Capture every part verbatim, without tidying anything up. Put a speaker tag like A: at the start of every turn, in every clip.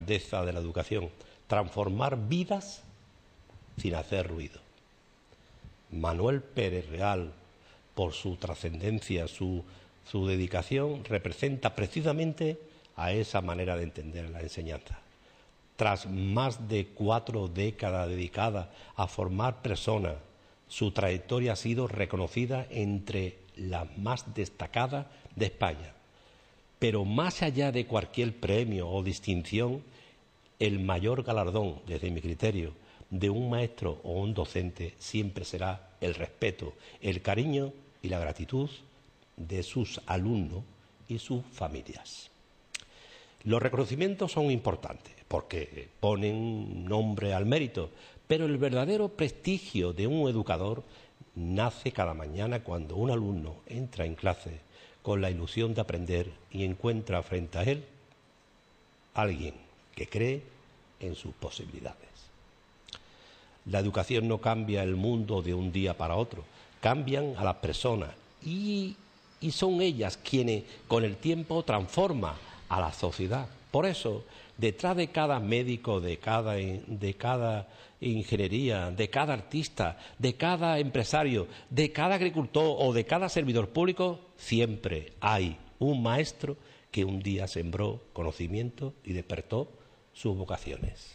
A: grandeza de la educación, transformar vidas sin hacer ruido. Manuel Pérez Real, por su trascendencia, su, su dedicación, representa precisamente a esa manera de entender la enseñanza. Tras más de cuatro décadas dedicadas a formar personas, su trayectoria ha sido reconocida entre las más destacadas de España. Pero más allá de cualquier premio o distinción, el mayor galardón, desde mi criterio, de un maestro o un docente siempre será el respeto, el cariño y la gratitud de sus alumnos y sus familias. Los reconocimientos son importantes porque ponen nombre al mérito, pero el verdadero prestigio de un educador nace cada mañana cuando un alumno entra en clase con la ilusión de aprender y encuentra frente a él a alguien que cree en sus posibilidades. La educación no cambia el mundo de un día para otro, cambian a las personas y, y son ellas quienes con el tiempo transforman a la sociedad. Por eso, detrás de cada médico, de cada, de cada ingeniería, de cada artista, de cada empresario, de cada agricultor o de cada servidor público, siempre hay un maestro que un día sembró conocimiento y despertó sus vocaciones.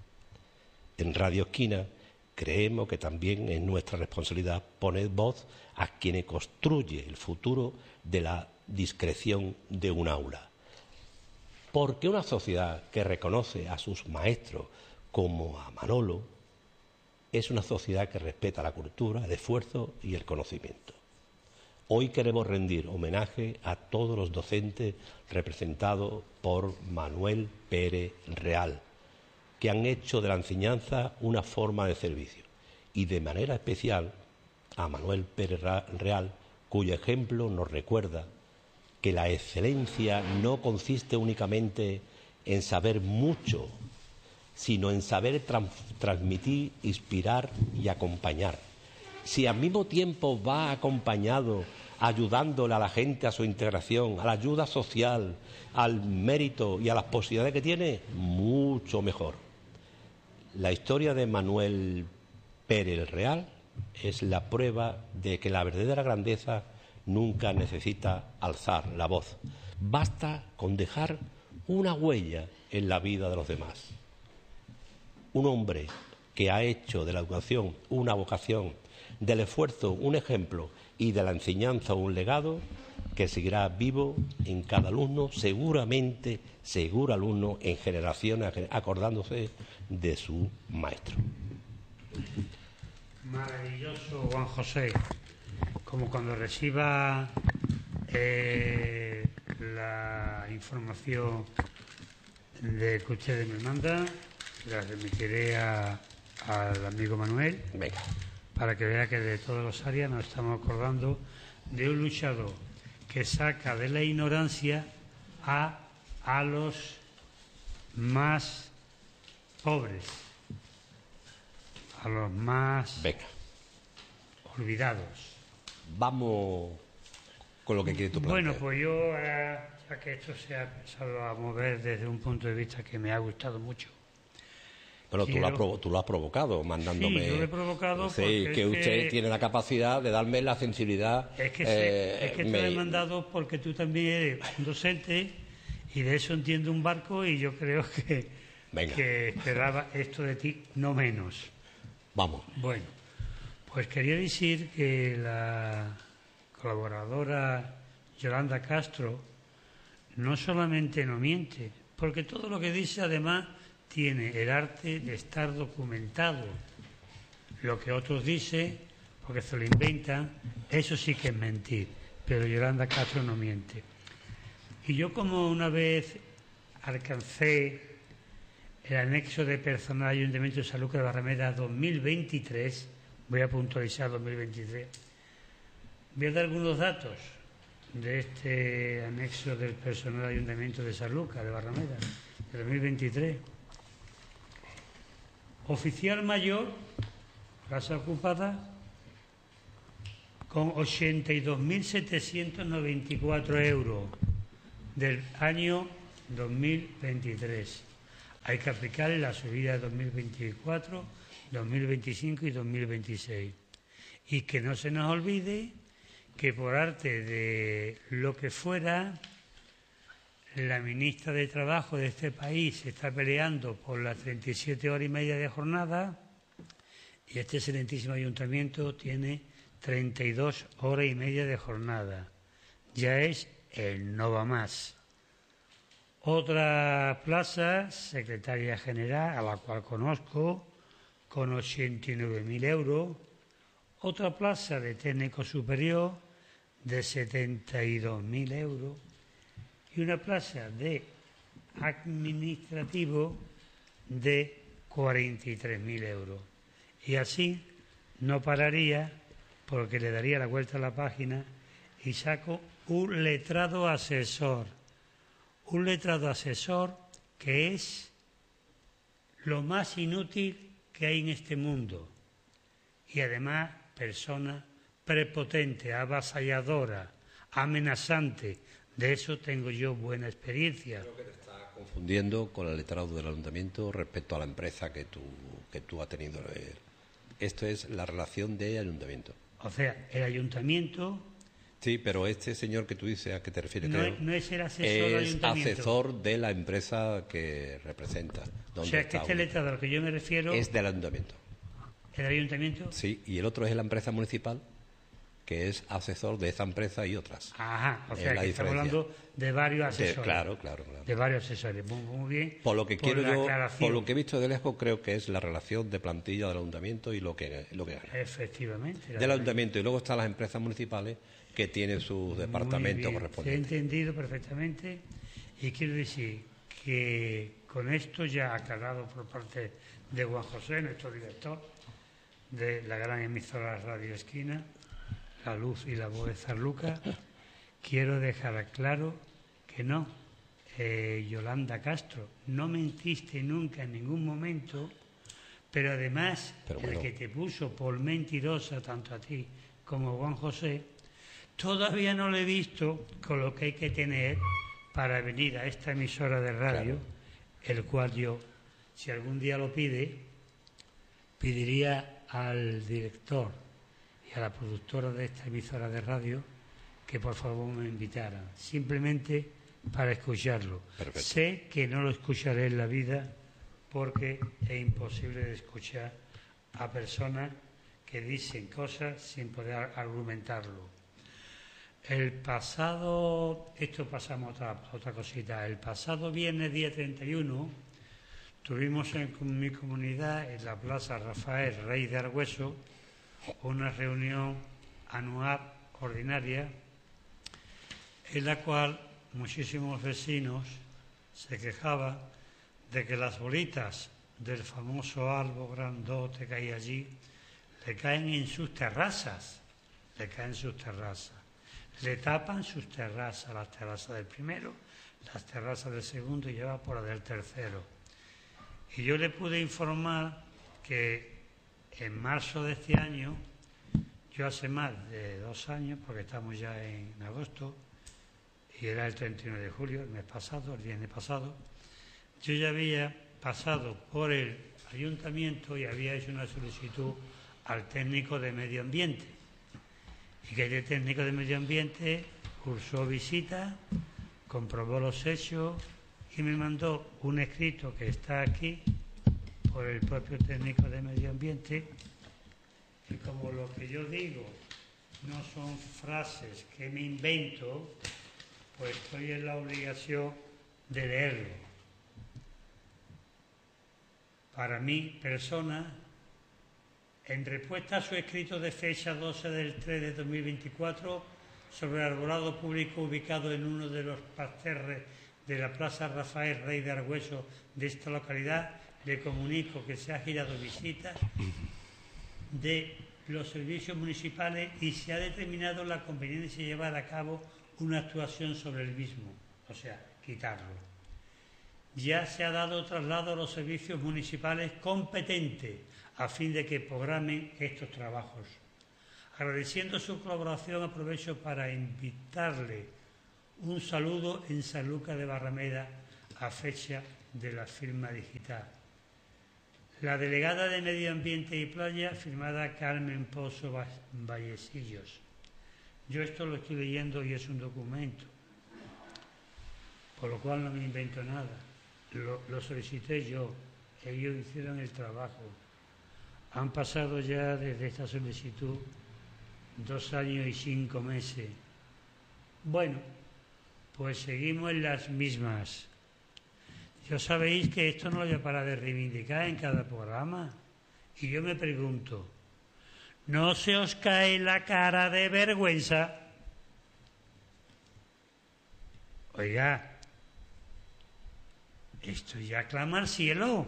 A: En Radio Esquina creemos que también es nuestra responsabilidad poner voz a quienes construye el futuro de la discreción de un aula. Porque una sociedad que reconoce a sus maestros como a Manolo es una sociedad que respeta la cultura, el esfuerzo y el conocimiento. Hoy queremos rendir homenaje a todos los docentes representados por Manuel Pérez Real, que han hecho de la enseñanza una forma de servicio, y de manera especial a Manuel Pérez Real, cuyo ejemplo nos recuerda que la excelencia no consiste únicamente en saber mucho, sino en saber trans transmitir, inspirar y acompañar. Si al mismo tiempo va acompañado, ayudándole a la gente a su integración, a la ayuda social, al mérito y a las posibilidades que tiene, mucho mejor. La historia de Manuel Pérez Real es la prueba de que la verdadera grandeza nunca necesita alzar la voz. Basta con dejar una huella en la vida de los demás. Un hombre que ha hecho de la educación una vocación, del esfuerzo un ejemplo y de la enseñanza un legado que seguirá vivo en cada alumno, seguramente, seguro alumno, en generaciones, acordándose de su maestro.
B: Maravilloso, Juan José. Como cuando reciba eh, la información de que ustedes me mandan, la remitiré a, al amigo Manuel.
A: Venga.
B: Para que vea que de todas las áreas nos estamos acordando de un luchador que saca de la ignorancia a, a los más pobres, a los más
A: Venga.
B: olvidados.
A: Vamos con lo que quiere tu plantear.
B: Bueno, pues yo, eh, ya que esto se ha empezado a mover desde un punto de vista que me ha gustado mucho.
A: Pero tú,
B: quiero...
A: lo has tú lo has provocado, mandándome...
B: Sí, yo lo he provocado
A: sí,
B: porque
A: que usted
B: que...
A: tiene la capacidad de darme la sensibilidad...
B: Es que,
A: eh,
B: se, es que
A: me...
B: te lo he mandado porque tú también eres un docente y de eso entiendo un barco y yo creo que, que esperaba esto de ti, no menos.
A: Vamos.
B: Bueno, pues quería decir que la colaboradora Yolanda Castro no solamente no miente, porque todo lo que dice además tiene el arte de estar documentado. Lo que otros dicen, porque se lo inventan, eso sí que es mentir, pero Yolanda Castro no miente. Y yo, como una vez alcancé el anexo de personal Ayuntamiento de San Lucas de Barrameda dos mil veintitrés, voy a puntualizar dos mil veintitrés, voy a dar algunos datos de este anexo del personal Ayuntamiento de San Lucas de Barrameda de dos mil veintitrés. Oficial mayor, casa ocupada, con ochenta y dos mil setecientos noventa y cuatro euros del año dos mil veintitrés. Hay que aplicarle la subida de dos mil veinticuatro, dos mil veinticinco y dos mil veintiséis. Y que no se nos olvide que por arte de lo que fuera, la ministra de Trabajo de este país está peleando por las treinta y siete horas y media de jornada y este excelentísimo ayuntamiento tiene treinta y dos horas y media de jornada. Ya es el no va más. Otra plaza, secretaria general, a la cual conozco, con ochenta y nueve mil euros. Otra plaza de técnico superior de setenta y dos mil euros. Y una plaza de administrativo de cuarenta y tres mil euros. Y así no pararía, porque le daría la vuelta a la página y saco un letrado asesor. Un letrado asesor que es lo más inútil que hay en este mundo. Y además, persona prepotente, avasalladora, amenazante. De eso tengo yo buena experiencia.
A: Creo que te estás confundiendo con el letrado del ayuntamiento respecto a la empresa que tú, que tú has tenido. Esto es la relación de ayuntamiento.
B: O sea, el ayuntamiento...
A: Sí, pero este señor que tú dices, ¿a qué te refieres?
B: No,
A: creo,
B: es, no es el asesor del ayuntamiento.
A: Es asesor de la empresa que representa.
B: O sea, que este letrado al que yo me refiero...
A: Es del ayuntamiento.
B: ¿El ayuntamiento?
A: Sí, y el otro es la empresa municipal, que es asesor de esa empresa y otras.
B: Ajá, o sea,
A: que
B: estamos hablando de varios asesores.
A: De, claro, claro, claro.
B: De varios asesores, muy, muy bien.
A: Por lo que
B: por
A: quiero yo,
B: aclaración.
A: por lo que he visto de lejos, creo que es la relación de plantilla del ayuntamiento y lo que, lo que gana.
B: Efectivamente.
A: Del ayuntamiento, y luego están las empresas municipales que tienen sus departamentos correspondientes.
B: Se ha entendido perfectamente y quiero decir que con esto ya aclarado por parte de Juan José, nuestro director de la gran emisora Radio Esquina, La Luz y la Voz de Zarluca, quiero dejar claro que no, eh, Yolanda Castro, no mentiste nunca en ningún momento, pero además pero bueno. El que te puso por mentirosa tanto a ti como a Juan José, todavía no lo he visto con lo que hay que tener para venir a esta emisora de radio, claro. El cual yo, si algún día lo pide, pediría al director y a la productora de esta emisora de radio que por favor me invitaran, simplemente para escucharlo.
A: Perfecto.
B: Sé que no lo escucharé en la vida porque es imposible de escuchar a personas que dicen cosas sin poder argumentarlo. El pasado, esto pasamos a otra, otra cosita, el pasado viernes día treinta y uno tuvimos en mi comunidad, en la Plaza Rafael Rey de Argüeso, una reunión anual ordinaria en la cual muchísimos vecinos se quejaban de que las bolitas del famoso árbol grandote que hay allí le caen en sus terrazas, le caen en sus terrazas. Le tapan sus terrazas, las terrazas del primero, las terrazas del segundo y lleva por la del tercero. Y yo le pude informar que en marzo de este año, yo hace más de dos años, porque estamos ya en agosto, y era el treinta y uno de julio, el mes pasado, el viernes pasado, yo ya había pasado por el ayuntamiento y había hecho una solicitud al técnico de medio ambiente. Y que el técnico de medio ambiente cursó visita, comprobó los hechos y me mandó un escrito que está aquí por el propio técnico de medio ambiente, que como lo que yo digo no son frases que me invento, pues estoy en la obligación de leerlo. Para mí, persona, en respuesta a su escrito de fecha doce del tres de dos mil veinticuatro sobre el arbolado público ubicado en uno de los parterres de la Plaza Rafael Rey de Argüeso de esta localidad, le comunico que se ha girado visita de los servicios municipales y se ha determinado la conveniencia de llevar a cabo una actuación sobre el mismo, o sea, quitarlo. Ya se ha dado traslado a los servicios municipales competentes a fin de que programen estos trabajos. Agradeciendo su colaboración, aprovecho para invitarle un saludo en San Lucas de Barrameda a fecha de la firma digital. La delegada de Medio Ambiente y Playa, firmada Carmen Pozo Vallecillos. Yo esto lo estoy leyendo y es un documento, por lo cual no me invento nada. Lo, lo solicité yo, ellos hicieron el trabajo. Han pasado ya desde esta solicitud dos años y cinco meses. Bueno, pues seguimos en las mismas. Yo sabéis que esto no lo voy a parar de reivindicar en cada programa. Y yo me pregunto, ¿no se os cae la cara de vergüenza? Oiga, esto ya clama al cielo.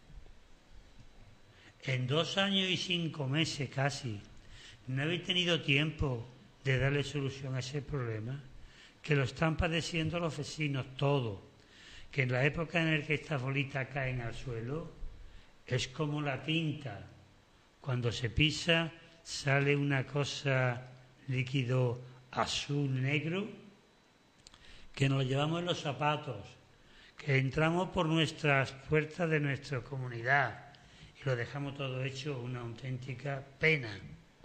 B: En dos años y cinco meses casi, ¿no habéis tenido tiempo de darle solución a ese problema? Que lo están padeciendo los vecinos todos. Que en la época en la que estas bolitas caen al suelo, es como la tinta. Cuando se pisa, sale una cosa líquido azul negro, que nos lo llevamos en los zapatos, que entramos por nuestras puertas de nuestra comunidad y lo dejamos todo hecho una auténtica pena.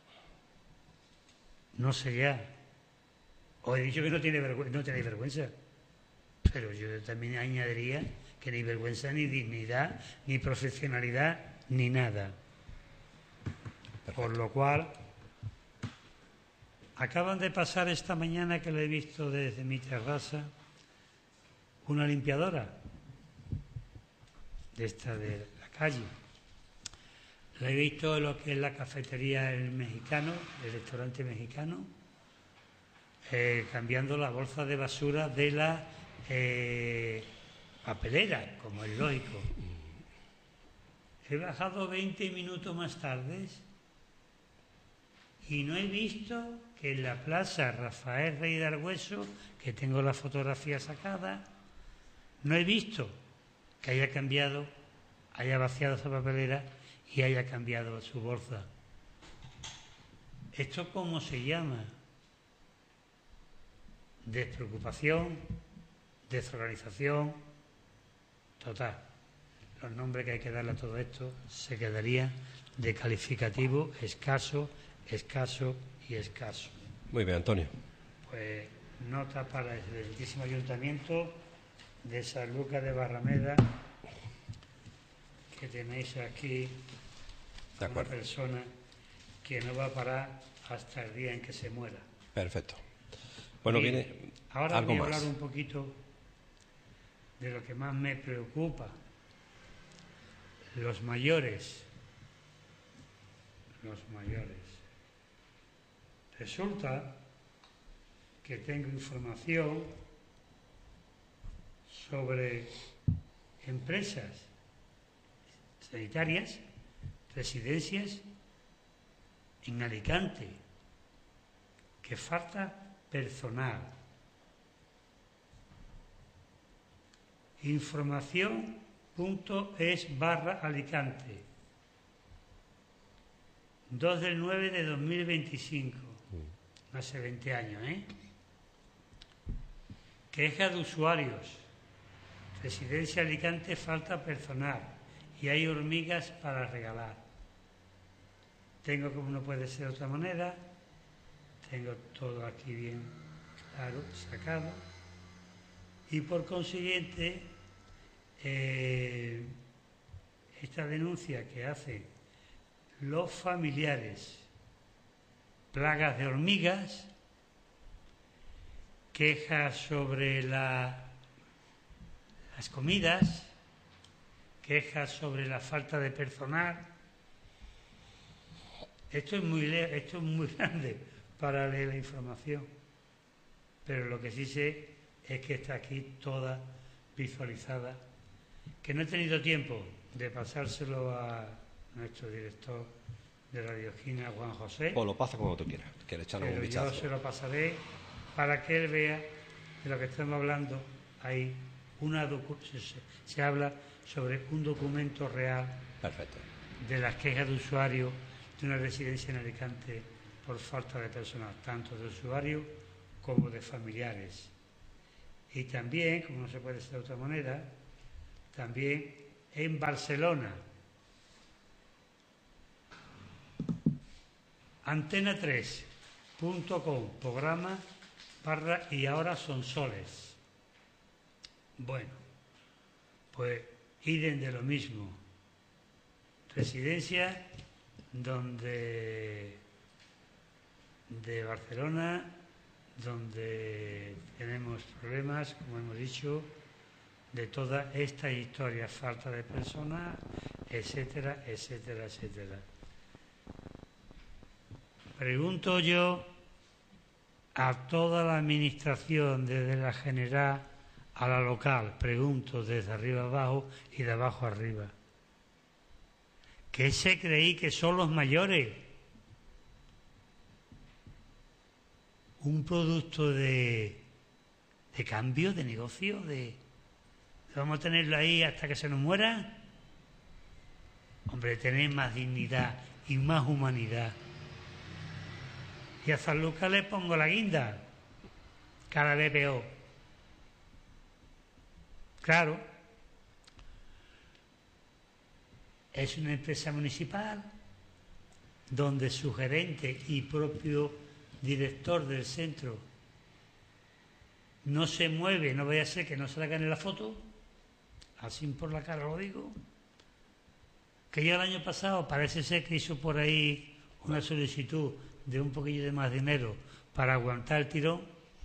B: No sé ya. Os he dicho que no tiene vergüenza, no tenéis vergüenza. Pero yo también añadiría que ni vergüenza, ni dignidad, ni profesionalidad, ni nada. Perfecto. Por lo cual, acaban de pasar esta mañana, que lo he visto desde mi terraza, una limpiadora de esta de la calle. La he visto en lo que es la cafetería El Mexicano, el restaurante mexicano, eh, cambiando la bolsa de basura de la Eh, papelera, como es lógico. He bajado veinte minutos más tarde y no he visto que en la plaza Rafael Rey de Argüeso, que tengo la fotografía sacada, no he visto que haya cambiado, haya vaciado esa papelera y haya cambiado su bolsa. ¿Esto cómo se llama? Despreocupación, desorganización total. Los nombres que hay que darle a todo esto se quedarían de calificativo escaso, escaso y escaso.
A: Muy bien, Antonio.
B: Pues nota para el excelentísimo Ayuntamiento de San Lucas de Barrameda, que tenéis aquí una persona que no va a parar hasta el día en que se muera.
A: Perfecto. Bueno,
B: Bien,
A: viene
B: ahora
A: algo
B: voy a hablar
A: más.
B: un poquito de lo que más me preocupa. Los mayores. Los mayores. Resulta que tengo información sobre empresas sanitarias, residencias en Alicante, que falta personal. Información.es barra Alicante. dos del nueve de dos mil veinticinco. Hace veinte años, ¿eh? Queja de usuarios. Residencia Alicante, falta personal y hay hormigas para regalar. Tengo, como no puede ser de otra manera, tengo todo aquí bien claro, sacado. Y por consiguiente, eh, esta denuncia que hacen los familiares, plagas de hormigas, quejas sobre la, las comidas, quejas sobre la falta de personal. Esto es muy, esto es muy grande para leer la información, pero lo que sí sé es que está aquí toda visualizada, que no he tenido tiempo de pasárselo a nuestro director de Radio Esquina, Juan José.
A: Pues lo pasa como tú quieras, que le echan un vistazo.
B: Yo se lo pasaré para que él vea de lo que estamos hablando. Hay una docu se, se habla sobre un documento real.
A: Perfecto.
B: De las quejas de usuarios de una residencia en Alicante por falta de personal, tanto de usuarios como de familiares. Y también, como no se puede ser de otra manera, también en Barcelona. Antena tres punto com, programa barra y ahora son soles. Bueno, pues idem de lo mismo. Residencia donde de Barcelona, donde tenemos problemas, como hemos dicho, de toda esta historia, falta de personas, etcétera, etcétera, etcétera. Pregunto yo a toda la administración, desde la general a la local, pregunto desde arriba abajo y de abajo arriba, ¿qué se creí que son los mayores? Un producto de, de cambio, de negocio, de vamos a tenerlo ahí hasta que se nos muera. Hombre, tener más dignidad y más humanidad. Y a San Lucas le pongo la guinda, cada vez peor. Claro, es una empresa municipal donde su gerente y propio director del centro no se mueve, no vaya a ser que no se le gane la foto, así por la cara lo digo, que ya el año pasado parece ser que hizo por ahí una solicitud de un poquillo de más dinero para aguantar el tirón,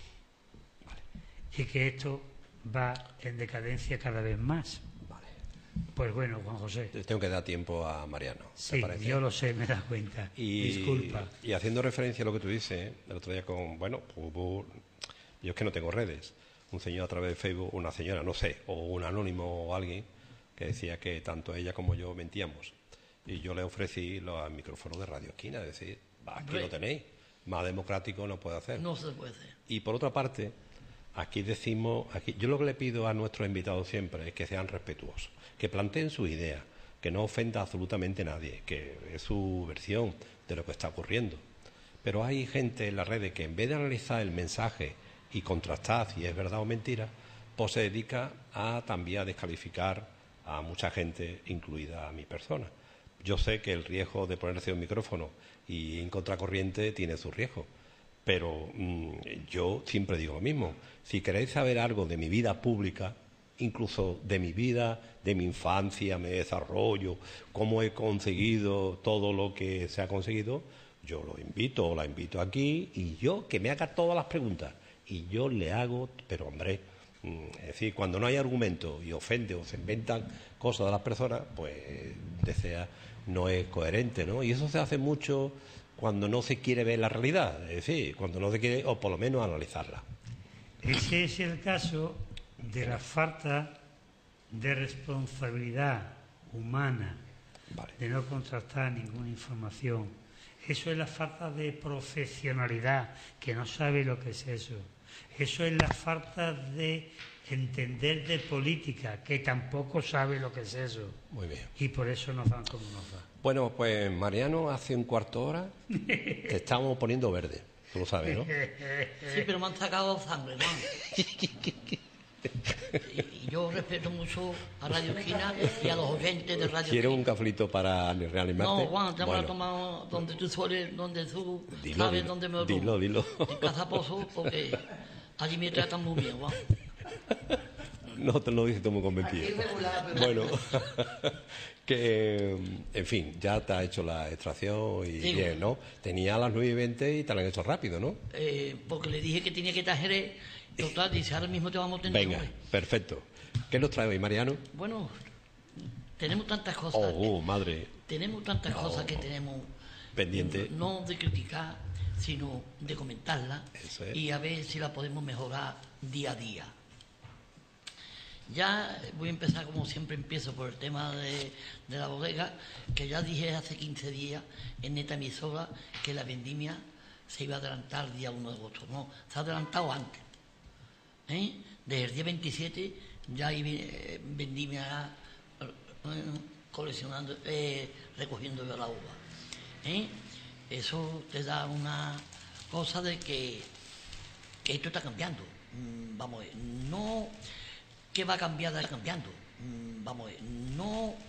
B: vale, y que esto va en decadencia cada vez más.
A: Vale.
B: Pues bueno, Juan José.
A: Tengo que dar tiempo a Mariano.
B: Sí, yo lo sé, me das cuenta.
A: Y,
B: disculpa.
A: Y haciendo referencia a lo que tú dices, el otro día con, bueno, hubo, yo es que no tengo redes, un señor a través de Facebook, una señora, no sé, o un anónimo o alguien, que decía que tanto ella como yo mentíamos. Y yo le ofrecí los micrófonos de Radio Esquina, es decir, aquí lo tenéis, más democrático no puede hacer.
C: No se puede hacer.
A: Y por otra parte, aquí decimos, aquí, yo lo que le pido a nuestros invitados siempre es que sean respetuosos, que planteen sus ideas, que no ofenda absolutamente a nadie, que es su versión de lo que está ocurriendo. Pero hay gente en las redes que en vez de analizar el mensaje y contrastar si es verdad o mentira, pues se dedica a también a descalificar a mucha gente, incluida a mi persona. Yo sé que el riesgo de ponerse un micrófono y en contracorriente tiene su riesgo, pero mmm, yo siempre digo lo mismo. Si queréis saber algo de mi vida pública, incluso de mi vida, de mi infancia, mi desarrollo, cómo he conseguido todo lo que se ha conseguido, yo lo invito o la invito aquí y yo que me haga todas las preguntas. Y yo le hago, pero hombre, es decir, cuando no hay argumento y ofende o se inventan cosas de las personas, pues desea, no es coherente, ¿no? Y eso se hace mucho cuando no se quiere ver la realidad, es decir, cuando no se quiere, o por lo menos analizarla.
B: Ese es el caso de la falta de responsabilidad humana, vale, de no contrastar ninguna información. Eso es la falta de profesionalidad, que no sabe lo que es eso. Eso es la falta de entender de política, que tampoco sabe lo que es eso.
A: Muy bien.
B: Y por eso nos dan como nos dan.
A: Bueno, pues Mariano, hace un cuarto de hora te estamos poniendo verde. Tú lo sabes, ¿no?
C: Sí, pero me han sacado sangre, man. Y yo respeto mucho a Radio Esquina y a los oyentes de Radio
A: ¿Quieres
C: Esquina.
A: un cafelito para reanimarte?
C: No, Juan, te
A: bueno.
C: me lo tomado donde tú sueles, donde tú
A: dilo,
C: sabes
A: dilo,
C: dónde me lo
A: dilo,
C: tomo.
A: dilo.
C: En Casa Pozo, porque allí me tratan muy bien, Juan.
A: No te lo dices tú muy convencido. Bueno, que en fin, ya te ha hecho la extracción y
C: sí,
A: bien, ¿no? Tenía a las nueve y veinte y te la han hecho rápido, ¿no?
C: Eh, porque le dije que tenía que estar Jerez. Total, dice, ahora mismo te vamos a tener.
A: Venga, perfecto. ¿Qué nos trae hoy, Mariano?
C: Bueno, tenemos tantas cosas.
A: Oh, oh madre.
C: Tenemos tantas
A: no,
C: cosas que tenemos
A: pendiente.
C: No de criticar, sino de comentarlas
A: es.
C: Y a ver si la podemos mejorar día a día. Ya voy a empezar como siempre empiezo por el tema de, de la bodega, que ya dije hace quince días en esta emisora que la vendimia se iba a adelantar el día uno de agosto. No, se ha adelantado antes. ¿Eh? Desde el día veintisiete ya hay eh, vendimia eh, coleccionando, eh, recogiendo yo la uva. ¿Eh? Eso te da una cosa de que, que esto está cambiando. Mm, vamos a ver, no que va a cambiar, está cambiando. mm, vamos a ver, no